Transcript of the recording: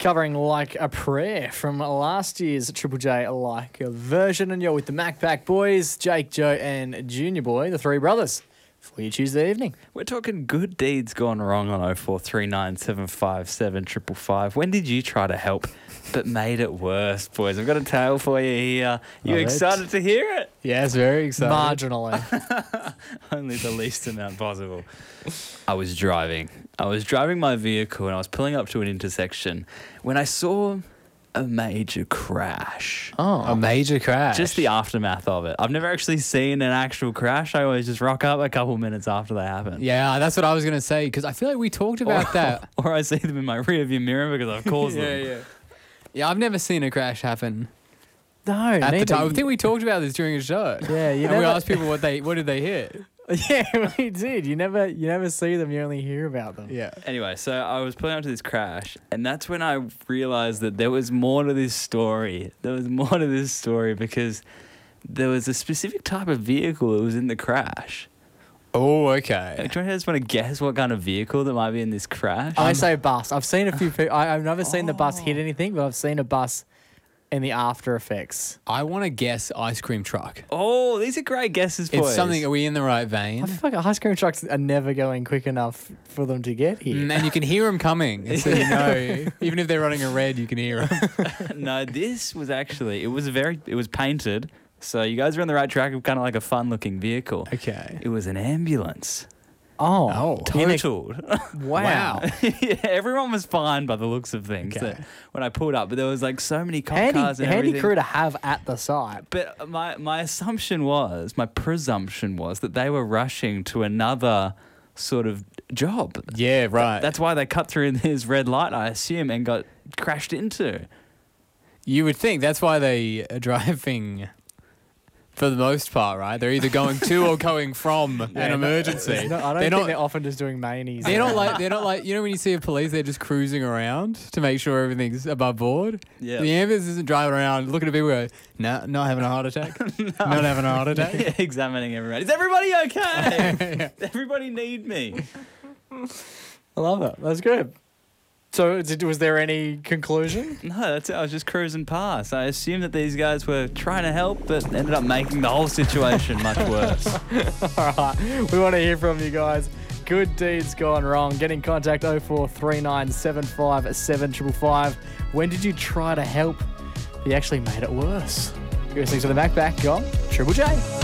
Covering Like a Prayer from last year's Triple J Like a version. And you're with the Macpac boys, Jake, Joe and Junior Boy, the three brothers, for your Tuesday evening. We're talking good deeds gone wrong on 0439 757 555. When did you try to help but made it worse, boys? I've got a tale for you here. You excited to hear it? Yes, very excited. Marginally. Only the least amount possible. I was driving my vehicle and I was pulling up to an intersection when I saw a major crash. A major crash. Just the aftermath of it. I've never actually seen an actual crash. I always just rock up a couple minutes after they happen. Yeah, that's what I was going to say, because I feel like we talked about that. Or I see them in my rearview mirror because I've caused them. Yeah, I've never seen a crash happen. No, At the time. I think we talked about this during a show. Yeah, we asked people what did they hit. Yeah, we did. You never see them. You only hear about them. Yeah. Anyway, so I was pulling up to this crash, and that's when I realised that there was more to this story. Because there was a specific type of vehicle that was in the crash. Oh, okay. Do you just want to guess what kind of vehicle that might be in this crash? I say bus. I've seen a few people. I've never seen the bus hit anything, but I've seen a bus in the after effects. I want to guess ice cream truck. Oh, these are great guesses, boys. It's something. Are we in the right vein? I feel like ice cream trucks are never going quick enough for them to get here. And you can hear them coming, so you know. Even if they're running a red, you can hear them. No, this was actually, it was painted. So you guys are on the right track of kind of like a fun-looking vehicle. Okay. It was an ambulance. Oh. Totaled. Wow. Yeah, everyone was fine by the looks of things when I pulled up, but there was like so many cop cars and handy everything. crew to have at the site. But my presumption was that they were rushing to another sort of job. Yeah, right. That's why they cut through this red light, I assume, and got crashed into. You would think that's why they are driving. For the most part, right? They're either going to or going from an emergency. I don't think they're often just doing manies. They're not like you know when you see a police, they're just cruising around to make sure everything's above board. Yeah. The ambulance isn't driving around looking at people going, nah, not having a heart attack. Not having a heart attack. Yeah, examining everybody. Is everybody okay? Everybody need me. I love it. That's good. So was there any conclusion? No, that's it. I was just cruising past. I assumed that these guys were trying to help, but ended up making the whole situation much worse. All right. We want to hear from you guys. Good deeds gone wrong. Get in contact 0439 757 555. When did you try to help? You actually made it worse. You're listening to the Macpac on Triple J.